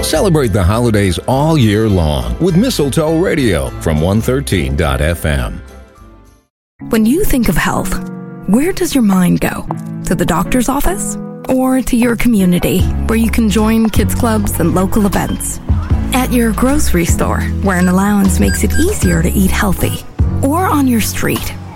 Celebrate the holidays all year long with Mistletoe Radio from 113.fm. When you think of health, where does your mind go? To the doctor's office? Or to your community, where you can join kids clubs and local events? At your grocery store, where an allowance makes it easier to eat healthy? Or on your street,